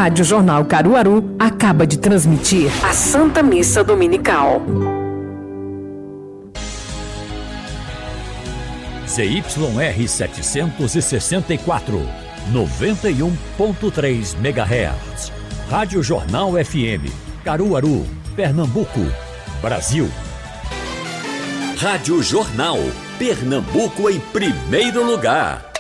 Rádio Jornal Caruaru acaba de transmitir a Santa Missa Dominical. ZYR 764, 91.3 MHz. Rádio Jornal FM, Caruaru, Pernambuco, Brasil. Rádio Jornal, Pernambuco em primeiro lugar.